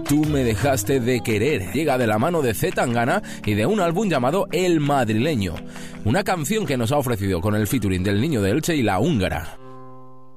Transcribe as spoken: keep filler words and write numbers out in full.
Tú me dejaste de querer. Llega de la mano de C. Tangana y de un álbum llamado El Madrileño. Una canción que nos ha ofrecido con el featuring del Niño de Elche y La Húngara.